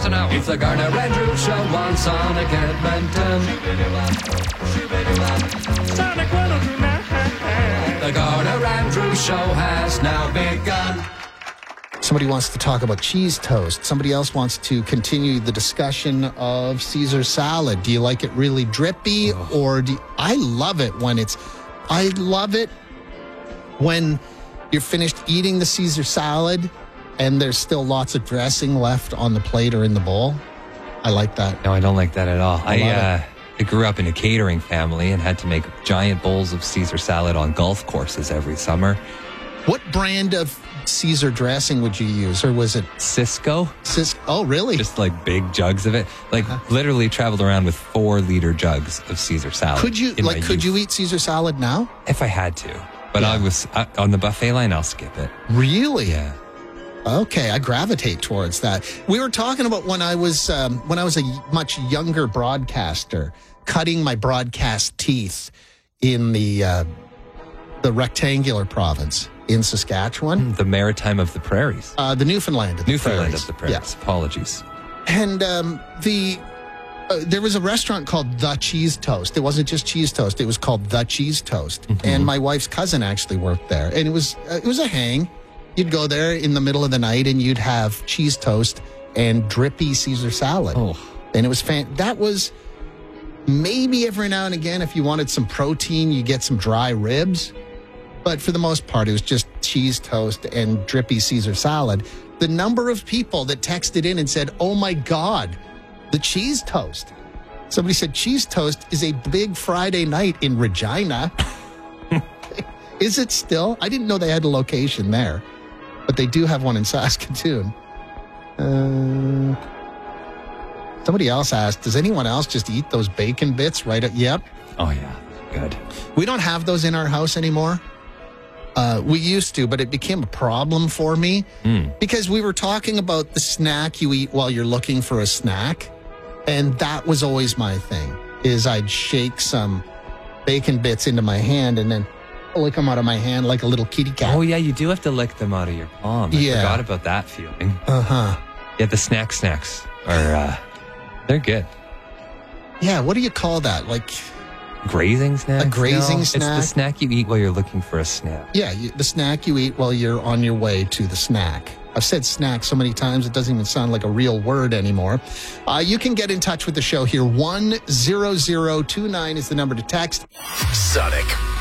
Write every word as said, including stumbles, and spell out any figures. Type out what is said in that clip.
Listen now. It's the Garner Andrews Show on Sonic Edmonton. Sonic one oh two nine. The Garner Andrews Show has now begun. Somebody wants to talk about cheese toast. Somebody else wants to continue the discussion of Caesar salad. Do you like it really drippy, oh. or do you, I love it when it's, I love it when you're finished eating the Caesar salad and there's still lots of dressing left on the plate or in the bowl. I like that. No, I don't like that at all. I, I, uh, I grew up in a catering family and had to make giant bowls of Caesar salad on golf courses every summer. What brand of Caesar dressing would you use, or was it Cisco? Cisco? Oh, really? Just like big jugs of it. Like uh-huh. literally traveled around with four liter jugs of Caesar salad. Could you like? Could youth. you eat Caesar salad now? If I had to, but yeah. I was uh, on the buffet line. I'll skip it. Really? Yeah. Okay, I gravitate towards that. We were talking about when I was um, when I was a much younger broadcaster, cutting my broadcast teeth in the uh, the rectangular province in Saskatchewan. The Maritime of the Prairies. Uh, the Newfoundland of the Newfoundland Prairies. of the Prairies. Yes. Apologies. And um, the uh, there was a restaurant called The Cheese Toast. It wasn't just Cheese Toast. It was called The Cheese Toast. Mm-hmm. And my wife's cousin actually worked there. And it was uh, it was a hang. You'd go there in the middle of the night and you'd have cheese toast and drippy Caesar salad. Oh. And it was fan. That was maybe every now and again, if you wanted some protein, you get some dry ribs. But for the most part, it was just cheese toast and drippy Caesar salad. The number of people that texted in and said, oh my God, the cheese toast. Somebody said cheese toast is a big Friday night in Regina. Is it still? I didn't know they had a location there, but they do have one in Saskatoon. Uh, somebody else asked, does anyone else just eat those bacon bits right at, yep. Oh yeah, good. We don't have those in our house anymore. Uh, we used to, but it became a problem for me mm. because we were talking about the snack you eat while you're looking for a snack. And that was always my thing, is I'd shake some bacon bits into my hand and then lick them out of my hand like a little kitty cat. Oh, yeah, you do have to lick them out of your palm. I yeah. forgot about that feeling. Uh-huh. Yeah, the snack snacks are, uh, they're good. Yeah, what do you call that? Like... Grazing snack? A grazing no, snack? It's the snack you eat while you're looking for a snack. Yeah, you, the snack you eat while you're on your way to the snack. I've said snack so many times it doesn't even sound like a real word anymore. Uh, you can get in touch with the show here. one zero zero two nine is the number to text. Sonic